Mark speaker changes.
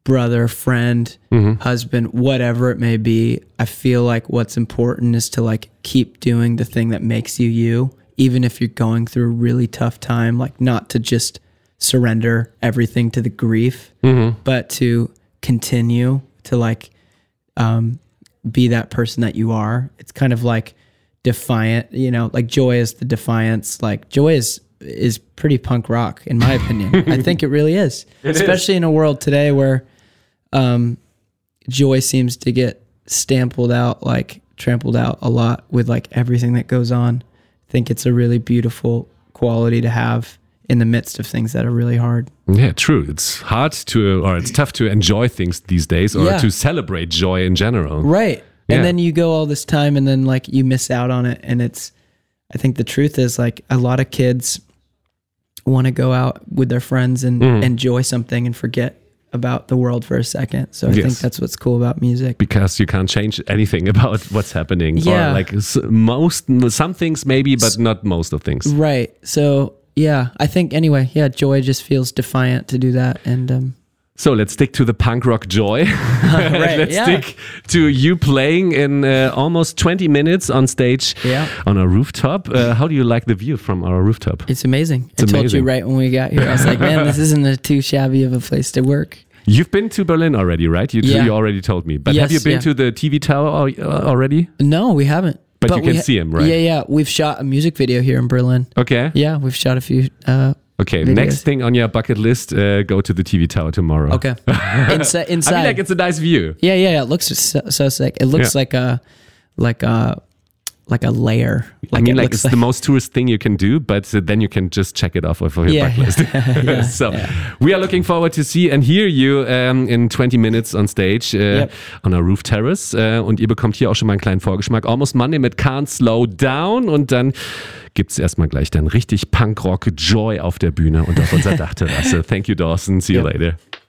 Speaker 1: brother, friend, husband, whatever it may be. I feel like what's important is to like keep doing the thing that makes you you, even if you're going through a really tough time, like not to just surrender everything to the grief, but to continue to like be that person that you are. It's kind of like defiant, you know, like Joy is the defiance. Like Joy is pretty punk rock in my opinion. I think it really is. Especially in a world today where joy seems to get trampled out a lot with like everything that goes on. I think it's a really beautiful quality to have in the midst of things that are really hard.
Speaker 2: Yeah, true. It's it's tough to enjoy things these days or to celebrate joy in general.
Speaker 1: Right.
Speaker 2: Yeah.
Speaker 1: And then you go all this time and then like you miss out on it. And I think the truth is like a lot of kids want to go out with their friends and enjoy something and forget about the world for a second. So I think that's what's cool about music.
Speaker 2: Because you can't change anything about what's happening.
Speaker 1: Yeah.
Speaker 2: Or like some things maybe, but not most of things.
Speaker 1: Right. So yeah, I think anyway, joy just feels defiant to do that. And
Speaker 2: so let's stick to the punk rock joy. Let's stick to you playing in almost 20 minutes on stage on a rooftop. How do you like the view from our rooftop?
Speaker 1: It's amazing. I told you right when we got here. I was like, man, this isn't too shabby of a place to work.
Speaker 2: You've been to Berlin already, right? You already told me. But have you been to the TV tower already?
Speaker 1: No, we haven't.
Speaker 2: But you can see him, right?
Speaker 1: Yeah. We've shot a music video here in Berlin.
Speaker 2: Okay.
Speaker 1: Yeah, we've shot a few
Speaker 2: okay,
Speaker 1: videos.
Speaker 2: Next thing on your bucket list, go to the TV tower tomorrow.
Speaker 1: Okay. Inside.
Speaker 2: I feel like it's a nice view.
Speaker 1: Yeah. It looks so sick. It looks like a layer.
Speaker 2: It's the most tourist thing you can do, but then you can just check it off of your bucket list. We are looking forward to see and hear you in 20 minutes on stage on a roof terrace. Und ihr bekommt hier auch schon mal einen kleinen Vorgeschmack. Almost Monday mit Can't Slow Down. Und dann gibt's erstmal gleich dann richtig Punkrock Joy auf der Bühne und auf unserer Dachterrasse. Thank you, Dawson. See you later.